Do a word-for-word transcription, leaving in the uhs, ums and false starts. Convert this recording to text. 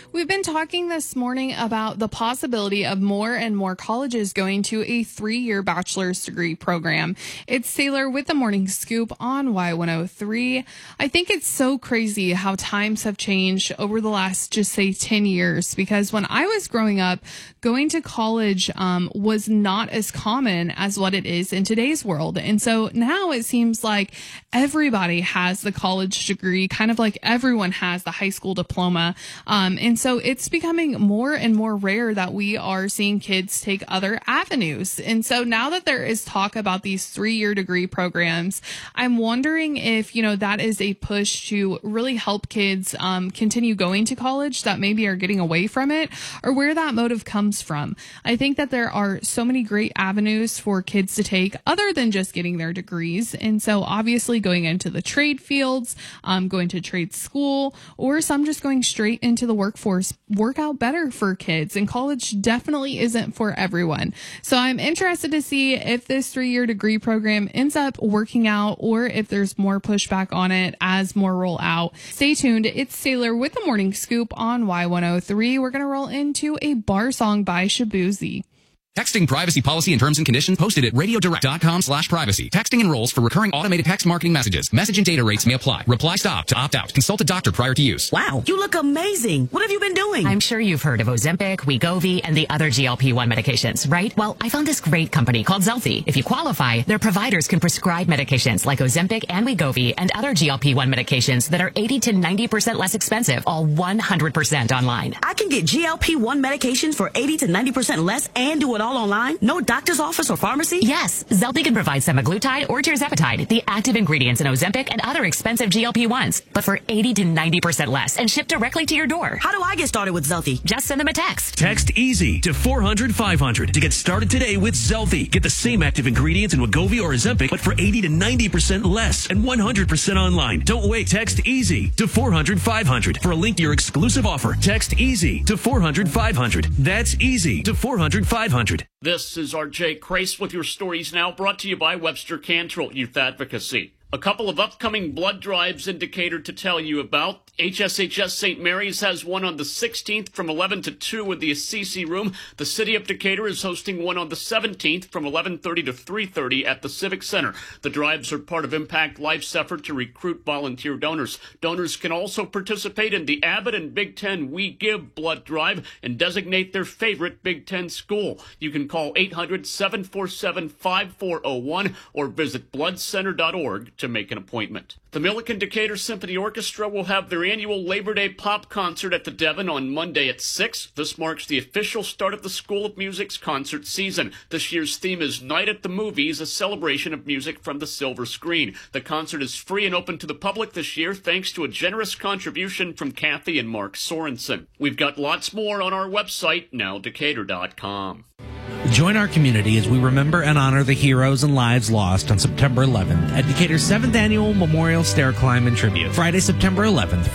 We've been talking this morning about the possibility of more and more colleges going to a three-year bachelor's degree program. It's Taylor with the Morning Scoop on Y one oh three. I think it's so crazy how times have changed over the last, just say, ten years, because when I was growing up, going to college um, was not as common as what it is in today's world. And so now it seems like everybody has the college degree, kind of like everyone has the high school diploma. Um, and so it's becoming more and more rare that we are seeing kids take other avenues. And so now that there is talk about these three-year degree programs, I'm wondering if, you know, that is a push to really help kids um, continue going to college that maybe are getting away from it, or where that motive comes from. I think that there are so many great avenues for kids to take other than just getting their degrees. And so obviously going into the trade fields, um, going to trade school, or some just going straight into the workforce work out better for kids. And college definitely isn't for everyone. So I'm interested to see if this three-year degree program ends up working out, or if there's more pushback on it as more roll out. Stay tuned. It's Taylor with the Morning Scoop on Y one oh three. We're going to roll into a bar song by Shabuzi. Texting privacy policy and terms and conditions posted at radiodirect.com slash privacy. Texting enrolls for recurring automated text marketing messages. Message and data rates may apply. Reply stop to opt out. Consult a doctor prior to use. Wow, you look amazing. What have you been doing? I'm sure you've heard of Ozempic, Wegovy, and the other G L P one medications, right? Well, I found this great company called Zelfie. If you qualify, their providers can prescribe medications like Ozempic and Wegovy and other G L P one medications that are eighty to ninety percent less expensive, all one hundred percent online. I can get G L P one medications for eighty to ninety percent less and do it all online? No doctor's office or pharmacy? Yes, Zelfie can provide semaglutide or tirzepatide, the active ingredients in Ozempic and other expensive G L P ones, but for eighty to ninety percent less and shipped directly to your door. How do I get started with Zelfie? Just send them a text. Text EASY to four hundred five hundred to get started today with Zelfie. Get the same active ingredients in Wegovy or Ozempic, but for eighty to ninety percent less and one hundred percent online. Don't wait. Text EASY to four hundred five hundred for a link to your exclusive offer. Text EASY to four hundred five hundred. That's EASY to four hundred five hundred. This is R J Crace with your stories now, brought to you by Webster Cantrell Youth Advocacy. A couple of upcoming blood drives in Decatur to tell you about. H S H S Saint Mary's has one on the sixteenth from eleven to two in the Assisi Room. The City of Decatur is hosting one on the seventeenth from eleven thirty to three thirty at the Civic Center. The drives are part of Impact Life's effort to recruit volunteer donors. Donors can also participate in the Abbott and Big Ten We Give blood drive and designate their favorite Big Ten school. You can call eight hundred, seven four seven, five four zero one or visit blood center dot org to make an appointment. The Milliken Decatur Symphony Orchestra will have their annual Labor Day Pop Concert at the Devon on Monday at six. This marks the official start of the School of Music's concert season. This year's theme is Night at the Movies, a celebration of music from the silver screen. The concert is free and open to the public this year thanks to a generous contribution from Kathy and Mark Sorensen. We've got lots more on our website, now decatur dot com. Join our community as we remember and honor the heroes and lives lost on September eleventh at Decatur's seventh Annual Memorial Stair Climb and Tribute. Friday, September eleventh,